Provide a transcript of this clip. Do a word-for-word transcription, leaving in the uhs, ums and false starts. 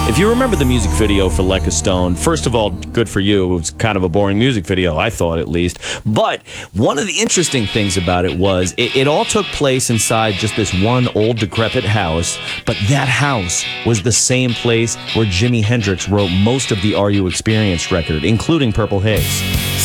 If you remember the music video for Like a Stone, first of all, good for you. It was kind of a boring music video, I thought at least. But one of the interesting things about it was it, it all took place inside just this one old decrepit house, but that house was the same place where Jimi Hendrix wrote most of the Are You Experienced record, including Purple Haze.